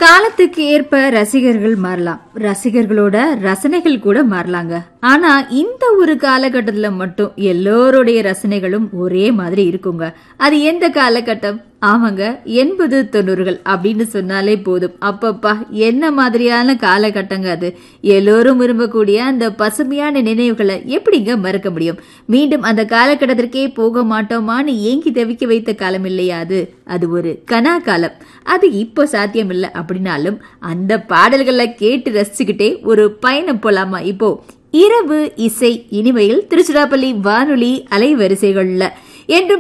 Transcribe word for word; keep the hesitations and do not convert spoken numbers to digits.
காலத்துக்கு ஏற்ப ரசிகர்கள் மாறலாம், ரசிகர்களோட ரசனைகள் கூட மாறலாங்க. ஆனா இந்த ஒரு காலகட்டத்துல மட்டும் எல்லோருடைய ரசனைகளும் ஒரே மாதிரி இருக்குங்க. அது எந்த காலகட்டம்? ஆமாங்க, எண்பது தொண்ணூறுகள் அப்படின்னு சொன்னாலே போதும். அப்பப்பா, என்ன மாதிரியான காலகட்டங்க அது. எல்லோரும் விரும்பக்கூடிய அந்த பசுமையான நினைவுகளை எப்படிங்க மறக்க முடியும்? மீண்டும் அந்த காலகட்டத்திற்கே போக மாட்டோமான்னு ஏங்கி தவிக்க வைத்த காலம் இல்லையா அது? அது ஒரு கனா காலம். அது இப்போ சாத்தியம் இல்லை அப்படின்னாலும் அந்த பாடல்களை கேட்டு ரசிச்சுக்கிட்டே ஒரு பயணம் போலாமா? இப்போ இரவு இசை இனிமையில் திருச்சிராப்பள்ளி வானொலி அலைவரிசைகள்ல என்றும்